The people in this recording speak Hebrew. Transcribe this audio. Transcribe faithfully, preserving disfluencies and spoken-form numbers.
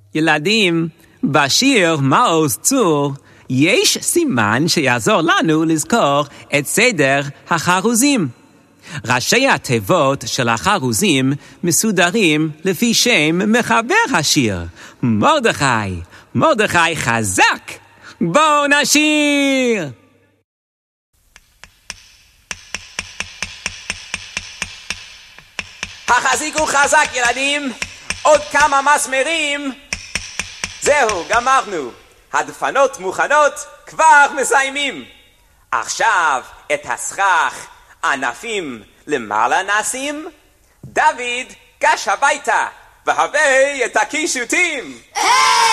ילדים, בשיר מעוז צור יש סימן שיעזור לנו לזכור את סדר החרוזים. ראשי התיבות של החרוזים מסודרים לפי שם מחבר השיר, מרדכי. מרדכי חזק! בואו נשיר! החזיקו חזק ילדים, עוד כמה מסמרים. זהו, גמרנו. הדפנות מוכנות, כבר מסיימים. עכשיו את הסכך ענפים למעלה נשים. דוד גש הביתה והביא את הקישוטים.